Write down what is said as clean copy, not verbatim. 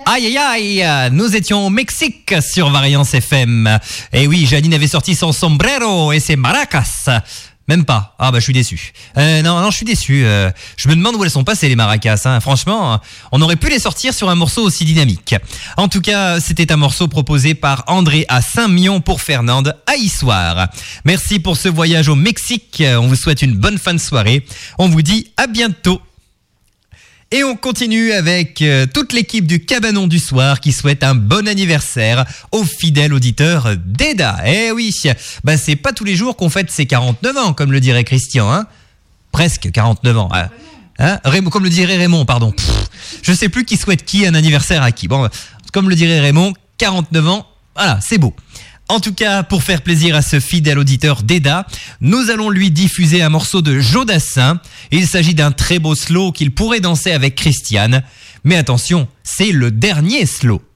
Aïe aïe aïe, nous étions au Mexique sur Variance FM. Et oui, Janine avait sorti son sombrero et ses maracas. Même pas. Ah bah je suis déçu. Non, je suis déçu. Je me demande où elles sont passées les maracas. Hein. Franchement, on aurait pu les sortir sur un morceau aussi dynamique. En tout cas, c'était un morceau proposé par André à Saint-Mion pour Fernande à Issoire. Merci pour ce voyage au Mexique. On vous souhaite une bonne fin de soirée. On vous dit à bientôt. Et on continue avec toute l'équipe du Cabanon du Soir qui souhaite un bon anniversaire au fidèle auditeur Déda. Eh oui, bah c'est pas tous les jours qu'on fête ses 49 ans, comme le dirait Christian, hein. Presque 49 ans. Hein comme le dirait Raymond, pardon. Je sais plus qui souhaite qui un anniversaire à qui. Bon, comme le dirait Raymond, 49 ans, voilà, c'est beau. En tout cas, pour faire plaisir à ce fidèle auditeur Déda, nous allons lui diffuser un morceau de Jodassin. Il s'agit d'un très beau slow qu'il pourrait danser avec Christiane. Mais attention, c'est le dernier slow.